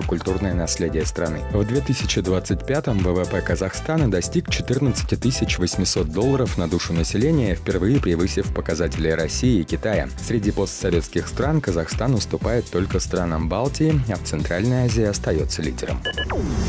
культурное наследие страны. В 2025-м ВВП Казахстана достиг 14 800 долларов на душу населения, впервые превысив показатели России и Китая. Среди постсоветских стран Казахстан уступает только странам Балтии, а в Центральной Азии остается лидером.